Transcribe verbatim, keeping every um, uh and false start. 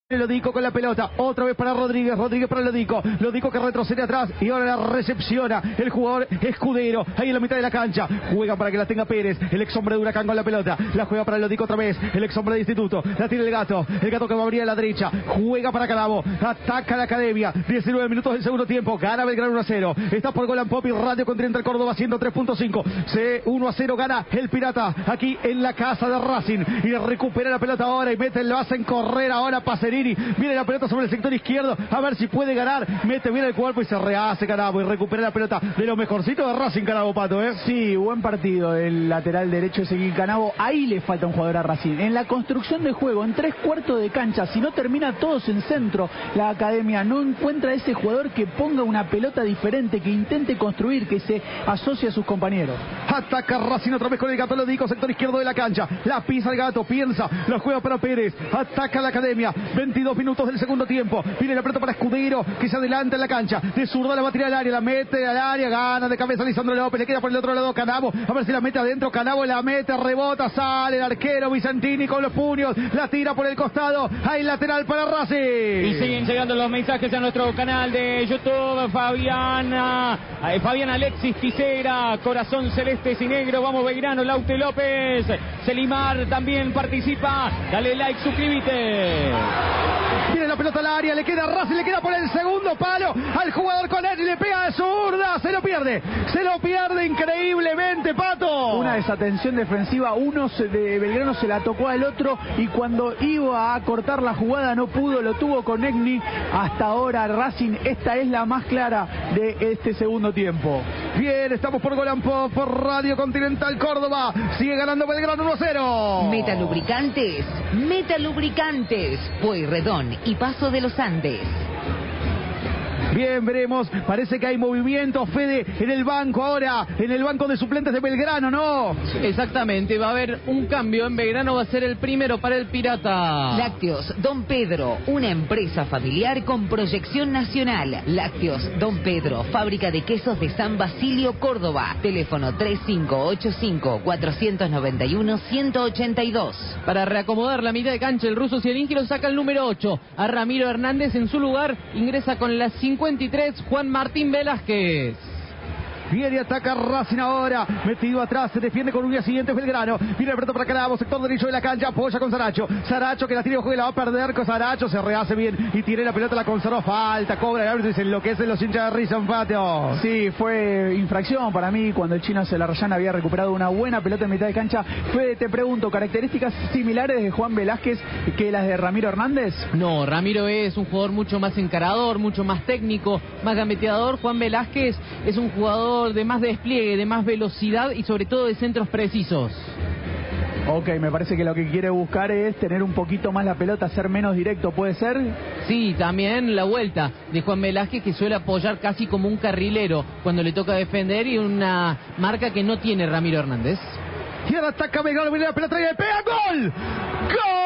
Lodico con la pelota, otra vez para Rodríguez, Rodríguez para Lodico, Lodico que retrocede atrás y ahora la recepciona el jugador Escudero, ahí en la mitad de la cancha, juega para que la tenga Pérez, el ex hombre de Huracán con la pelota, la juega para Lodico otra vez, el ex hombre de Instituto, la tiene el gato, el gato que va a abrir a la derecha, juega para Canavo, ataca la Academia, diecinueve minutos del segundo tiempo, gana Belgrano uno a cero, está por Golan Pop y Radio Continental Córdoba haciendo tres punto cinco, C uno a cero gana el Pirata, aquí en la casa de Racing, y recupera la pelota ahora y mete, lo hacen correr ahora Pacerini. Viene la pelota sobre el sector izquierdo, a ver si puede ganar, mete bien el cuerpo y se rehace Canavo y recupera la pelota de lo mejorcito de Racing. Canavo, Pato, ¿eh? Sí, buen partido el lateral derecho de Ezequiel Canavo. Ahí le falta un jugador a Racing, en la construcción de juego, en tres cuartos de cancha, si no termina todos en centro, la Academia no encuentra ese jugador que ponga una pelota diferente, que intente construir, que se asocie a sus compañeros. Ataca Racing otra vez con el gato Lodico, sector izquierdo de la cancha, la pisa el gato, piensa, la juega para Pérez, ataca la Academia, veintidós minutos del segundo tiempo, viene la pelota para Escudero, que se adelanta en la cancha, de zurda la va a tirar al área, la mete al área, gana de cabeza Lisandro López, le queda por el otro lado Canavo, a ver si la mete adentro, Canavo la mete, rebota, sale el arquero Vicentini con los puños, la tira por el costado, hay lateral para Racing. Y siguen llegando los mensajes a nuestro canal de YouTube, Fabiana, eh, Fabián Alexis Tisera, Corazón Celeste y Negro, vamos Belgrano, Laute López, Selimar también participa, dale like, suscríbete. Viene la pelota al área, le queda a Racing, le queda por el segundo palo al jugador con él y le pega de zurda, se lo pierde, se lo pierde increíblemente, Pato. Una desatención defensiva, uno se, de Belgrano se la tocó al otro y cuando iba a cortar la jugada no pudo, lo tuvo con Egni. Hasta ahora Racing, esta es la más clara de este segundo tiempo. Bien, estamos por Golan Pop, por Radio Continental Córdoba, sigue ganando Belgrano uno a cero. Metalubricantes, Metalubricantes, Pueyrredón y Paso de los Andes. Bien, veremos, parece que hay movimiento, Fede, en el banco ahora, en el banco de suplentes de Belgrano, ¿no? Exactamente, va a haber un cambio en Belgrano, va a ser el primero para el Pirata. Lácteos Don Pedro, una empresa familiar con proyección nacional. Lácteos Don Pedro, fábrica de quesos de San Basilio, Córdoba. Teléfono tres cinco ocho cinco, cuatro nueve uno, uno ocho dos. Para reacomodar la mitad de cancha, el ruso Cielingiro saca el número ocho. A Ramiro Hernández en su lugar, ingresa con la cincuenta y tres Juan Martín Velázquez. Viene y ataca Racing ahora, metido atrás, se defiende con uñas siguientes Belgrano, viene el pronto para Canavo, sector derecho de la cancha, apoya con Saracho, Saracho que la tiene juega, la va a perder con Saracho, se rehace bien y tiene la pelota, la conserva, falta, cobra el árbitro y se enloquecen los hinchas de Racing, Patio. Sí, fue infracción para mí cuando el chino Celarrayán había recuperado una buena pelota en mitad de cancha. Fede, te pregunto, ¿características similares de Juan Velázquez que las de Ramiro Hernández? No, Ramiro es un jugador mucho más encarador, mucho más técnico, más gambeteador. Juan Velázquez es un jugador de más despliegue, de más velocidad y sobre todo de centros precisos. Ok, me parece que lo que quiere buscar es tener un poquito más la pelota, ser menos directo, ¿puede ser? Sí, también la vuelta de Juan Velázquez, que suele apoyar casi como un carrilero cuando le toca defender, y una marca que no tiene Ramiro Hernández. Y ahora ataca Belgrano, viene la pelota y le pega, ¡gol! ¡Gol!